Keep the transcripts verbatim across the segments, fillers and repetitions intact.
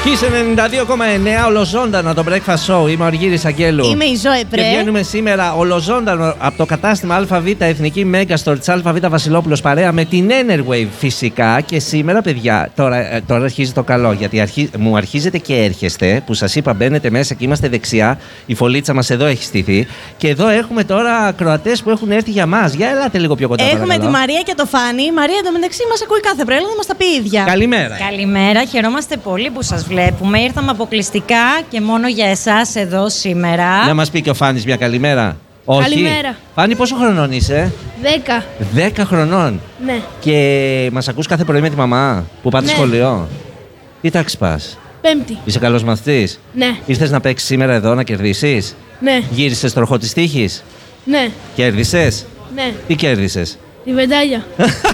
Kiss ενενήντα δύο κόμμα εννέα, ολοζώντανο το Breakfast Show. Είμαι ο Αργύρης Αγγέλου. Είμαι η Ζωέ Πρέ. Και βγαίνουμε σήμερα ολοζώντανο από το κατάστημα ΑΒ Εθνική Megastore της ΑΒ Βασιλόπουλος παρέα με την Enerwave φυσικά. Και σήμερα, παιδιά, τώρα, τώρα αρχίζει το καλό. Γιατί αρχί, μου αρχίζετε και έρχεστε, που σας είπα μπαίνετε μέσα και είμαστε δεξιά. Η φωλίτσα μας εδώ έχει στηθεί. Και εδώ έχουμε τώρα ακροατές που έχουν έρθει για μας. Για ελάτε λίγο πιο κοντά. Έχουμε παρακαλώ. τη Μαρία και το Φάνη. Η Μαρία εντωμεταξύ μας ακούει κάθε πρωί, να μας τα πει η ίδια. Καλημέρα. Καλημέρα, χαιρόμαστε πολύ που σας βλέπουμε. Ήρθαμε αποκλειστικά και μόνο για εσάς εδώ σήμερα. Να μας πει και ο Φάνης μια καλημέρα. Όχι. Καλημέρα. Φάνη, πόσο χρονών είσαι? Δέκα. Δέκα χρονών. Ναι. Και μας ακούς κάθε πρωί με τη μαμά που πάτε Ναι. σχολείο. Τι τάξη πας? Πέμπτη. Είσαι καλός μαθητής? Ναι. Ήρθες να παίξεις σήμερα εδώ να κερδίσεις? Ναι. Γύρισες τροχό της τύχης? Ναι. Κέρδισες? Ναι. Τι κέρδισες? Τη βεντάλια.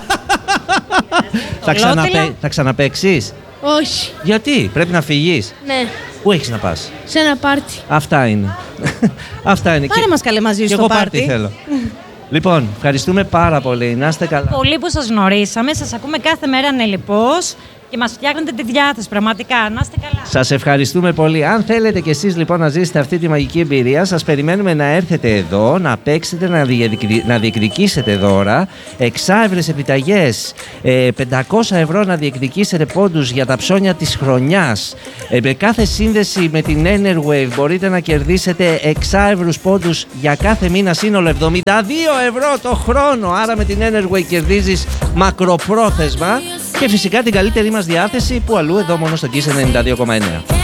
θα, ξαναπέ... θα ξαναπαίξεις? Όχι. Γιατί? Πρέπει να φύγεις? Ναι. Πού έχεις να πας? Σε ένα πάρτι. Αυτά είναι. Αυτά είναι. Πάρε Και- μας καλέ μαζί και στο εγώ πάρτι. πάρτι θέλω. Λοιπόν, ευχαριστούμε πάρα πολύ. Να είστε καλά. Πολύ που σας γνωρίσαμε, σας ακούμε κάθε μέρα ανελιπώς και μας φτιάχνετε τη διάθεση πραγματικά. Να είστε καλά. Σας ευχαριστούμε πολύ. Αν θέλετε κι εσείς λοιπόν να ζήσετε αυτή τη μαγική εμπειρία, σας περιμένουμε να έρθετε εδώ, να παίξετε, να, διεκδικη... να διεκδικήσετε δώρα, εξάευρες επιταγές, ε, πεντακόσια ευρώ να διεκδικήσετε πόντους για τα ψώνια της χρονιάς. Ε, με κάθε σύνδεση με την Enerwave μπορείτε να κερδίσετε εξάευρους πόντους για κάθε μήνα, σύνολο εβδομήντα δύο ευρώ το χρόνο. Άρα με την Enerwave κερδίζεις μακροπρόθεσμα και φυσικά την καλύτερη μας διάθεση που αλλού εδώ μόνο στο Kiss ενενήντα δύο κόμμα εννέα.